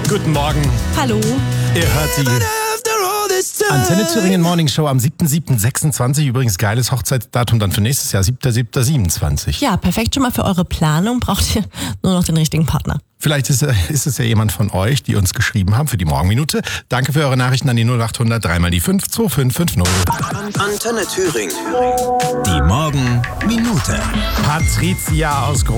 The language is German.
Guten Morgen. Hallo. Ihr hört die Antenne Thüringen Morning Show am 7.7.26. Übrigens geiles Hochzeitsdatum dann für nächstes Jahr, 7.7.27. Ja, perfekt schon mal für eure Planung. Braucht ihr nur noch den richtigen Partner. Vielleicht ist es ja jemand von euch, die uns geschrieben haben für die Morgenminute. Danke für eure Nachrichten an die 0800 3 mal die 5 2550. Antenne Thüringen. Die Morgenminute. Patricia aus